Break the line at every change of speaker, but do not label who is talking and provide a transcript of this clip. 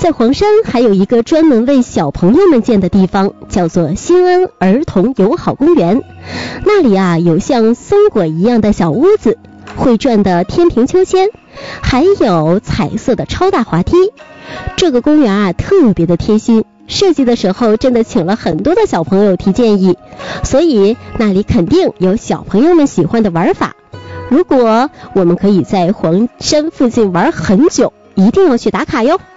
在黄山还有一个专门为小朋友们建的地方，叫做新安儿童友好公园。那里啊，有像松果一样的小屋子，会转的天平秋千，还有彩色的超大滑梯。这个公园啊，特别的贴心，设计的时候真的请了很多的小朋友提建议，所以那里肯定有小朋友们喜欢的玩法。如果我们可以在黄山附近玩很久，一定要去打卡哟。